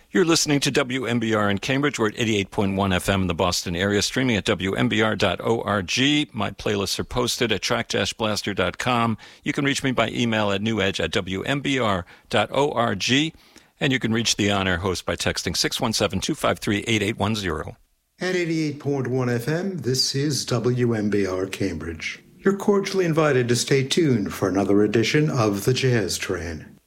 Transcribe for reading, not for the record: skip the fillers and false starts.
You're listening to WMBR in Cambridge. We're at 88.1 FM in the Boston area, streaming at WMBR.org. My playlists are posted at track-blaster.com. You can reach me by email at newedge@WMBR.org. And you can reach the on-air host by texting 617-253-8810. At 88.1 FM, this is WMBR Cambridge. You're cordially invited to stay tuned for another edition of The Jazz Train.